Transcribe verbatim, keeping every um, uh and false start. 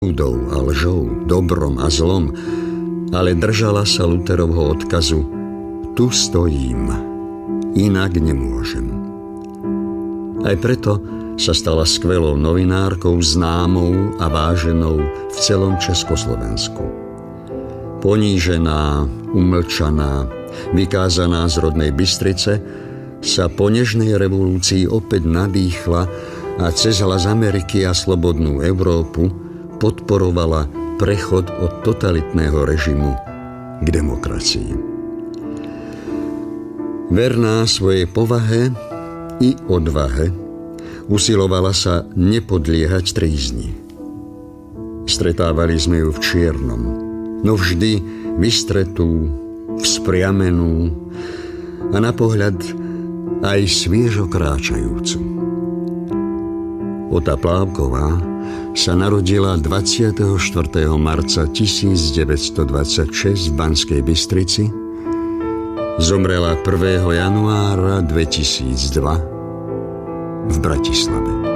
údou a lžou, dobrom a zlom, ale držala sa Lutherovho odkazu: tu stojím, inak nemôžem. Aj preto sa stala skvelou novinárkou, známou a váženou v celom Československu. Ponížená, umlčaná, vykázaná z rodnej Bystrice, sa po nežnej revolúcii opäť nadýchla a cez hlas Ameriky a slobodnú Európu podporovala prechod od totalitného režimu k demokracii. Verná svojej povahe i odvahe usilovala sa nepodliehať trízni. Stretávali sme ju v čiernom, no vždy vystretú, vzpriamenú a na pohľad aj sviežo kráčajúcu. Ota Plávková sa narodila dvadsiateho štvrtého marca tisícdeväťstodvadsaťšesť v Banskej Bystrici, zomrela prvého januára dvetisícdva v Bratislave.